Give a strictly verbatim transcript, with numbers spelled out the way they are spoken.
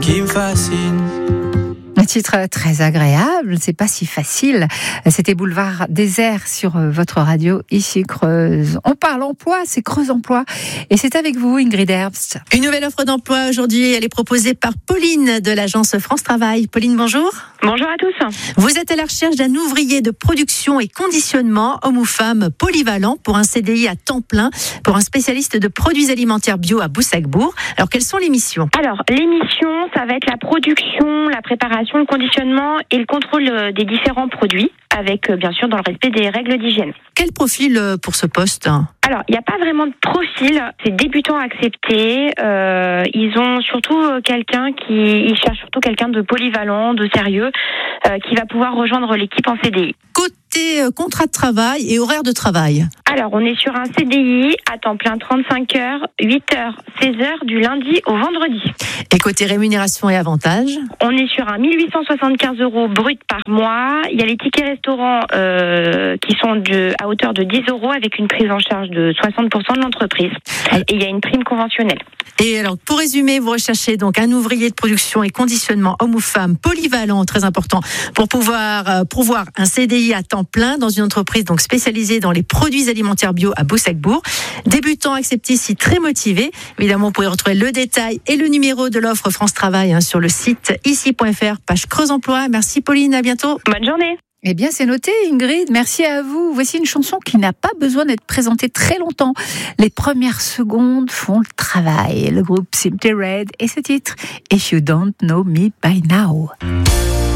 qui me fascine. Un titre très agréable, c'est pas si facile. C'était Boulevard Désert sur votre radio, ici Creuse. On parle emploi, c'est Creuse Emploi. Et c'est avec vous, Ingrid Herbst. Une nouvelle offre d'emploi aujourd'hui, elle est proposée par Pauline de l'agence France Travail. Pauline, bonjour. Bonjour à tous. Vous êtes à la recherche d'un ouvrier de production et conditionnement, homme ou femme, polyvalent, pour un C D I à temps plein, pour un spécialiste de produits alimentaires bio à Boussac-Bourg. Alors, quelles sont les missions ? Alors, les missions, ça va être la production, la préparation, le conditionnement et le contrôle des différents produits, avec bien sûr dans le respect des règles d'hygiène. Quel profil pour ce poste ? Alors, il n'y a pas vraiment de profil, c'est débutant accepté. Euh, ils ont surtout quelqu'un qui, ils cherchent surtout quelqu'un de polyvalent, de sérieux, euh, qui va pouvoir rejoindre l'équipe en C D I. Côté euh, contrat de travail et horaire de travail. Alors, on est sur un C D I à temps plein, trente-cinq heures, huit heures, seize heures, du lundi au vendredi. Et côté rémunération et avantages ? On est sur un mille huit cent soixante-quinze euros brut par mois. Il y a les tickets restaurants euh, qui sont de, à hauteur de dix euros avec une prise en charge de soixante pour cent de l'entreprise. Et il y a une prime conventionnelle. Et alors, pour résumer, vous recherchez donc un ouvrier de production et conditionnement, homme ou femme, polyvalent, très important, pour pouvoir euh, pourvoir un C D I à temps plein dans une entreprise donc spécialisée dans les produits alimentaires bio à Boussac-Bourg. Débutant accepté ici, très motivé. Évidemment, vous pouvez retrouver le détail et le numéro de l'offre France Travail hein, sur le site ici point f r, page Creuse Emploi. Merci Pauline, à bientôt. Bonne journée. Eh bien, c'est noté, Ingrid. Merci à vous. Voici une chanson qui n'a pas besoin d'être présentée très longtemps. Les premières secondes font le travail. Le groupe Simply Red et ce titre, If You Don't Know Me By Now.